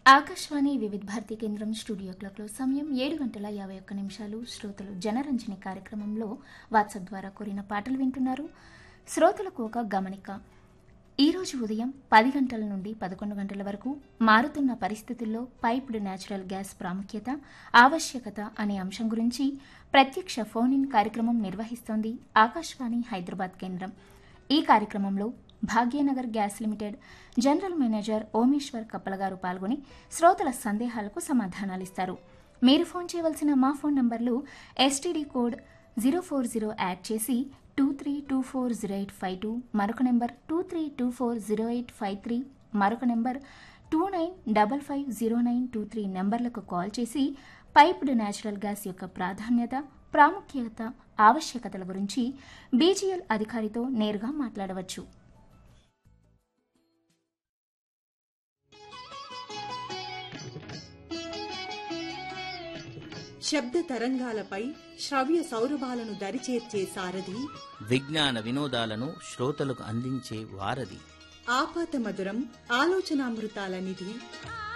ఆకాశవాణి వివిధ భారతి కేంద్రం స్టూడియో క్లాక్లో సమయం 7:51 శ్రోతలు జనరంజని కార్యక్రమంలో వాట్సాప్ ద్వారా కోరిన పాటలు వింటున్నారు. శ్రోతలకు ఒక గమనిక. ఈరోజు ఉదయం 10 గంటల నుండి 11 గంటల వరకు మారుతున్న పరిస్థితుల్లో పైప్డ్ న్యాచురల్ గ్యాస్ ప్రాముఖ్యత, ఆవశ్యకత అనే అంశం గురించి ప్రత్యక్ష ఫోన్ ఇన్ కార్యక్రమం నిర్వహిస్తోంది ఆకాశవాణి హైదరాబాద్ కేంద్రం. ఈ కార్యక్రమంలో Bhagyanagar gas limited general manager Omeshwar కప్పల గారు పాల్గొని శ్రోతల సందేహాలకు సమాధానాలిస్తారు. మీరు ఫోన్ చేయవలసిన మా ఫోన్ నంబర్లు ఎస్టీడీ కోడ్ 040 యాడ్ చేసి 23240852, మరొక నెంబర్ 23240853, మరొక నెంబర్ 29550923 నెంబర్లకు కాల్ చేసి పైప్డ్ న్యాచురల్ గ్యాస్ యొక్క ప్రాధాన్యత, ప్రాముఖ్యత, ఆవశ్యకతల గురించి బీజీఎల్ అధికారితో నేరుగా మాట్లాడవచ్చు. శబ్ద తరంగాలపై శ్రవ్య సౌరభాలను దరిచేర్చే సారథి, విజ్ఞాన వినోదాలను శ్రోతలకు అందించే వారధి, ఆపాత మధురం ఆలోచనామృతాల నిధి,